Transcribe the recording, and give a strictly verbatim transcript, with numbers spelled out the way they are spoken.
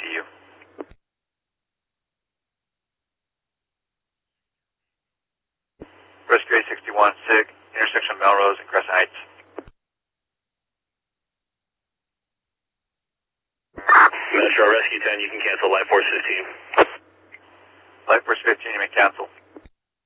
U. Rescue eight sixty-one, SIG, intersection Melrose and Crescent Heights. Metro Rescue ten, you can cancel Life Force fifteen. Life Force fifteen, you may cancel.